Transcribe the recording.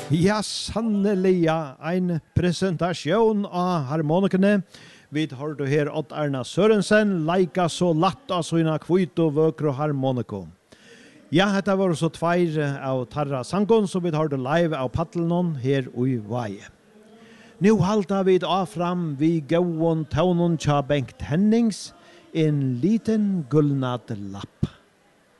Ja, sannelig, en presentasjon av harmonikene. Vi har du her Odd Arna Sørensen, leika så latt av sånne kvitt og vøkro harmoniko. Ja, dette var så tveir av Tarra Sangon, så vi har det live av Paddlenon her i Vaje. Nå halta vi av fram vi gåon taunon tja Bengt Hennings, en liten gullnad lapp.